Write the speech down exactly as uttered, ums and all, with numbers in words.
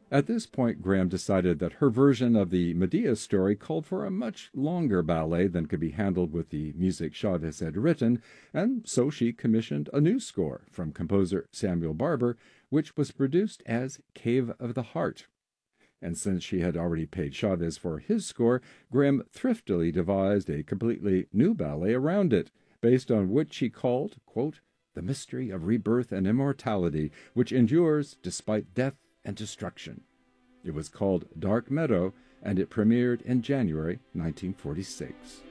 At this point, Graham decided that her version of the Medea story called for a much longer ballet than could be handled with the music Chavez had written, and so she commissioned a new score from composer Samuel Barber, which was produced as Cave of the Heart. And since she had already paid Chavez for his score, Graham thriftily devised a completely new ballet around it, based on which she called, quote, "the mystery of rebirth and immortality, which endures despite death and destruction." It was called Dark Meadow, and it premiered in January nineteen forty-six.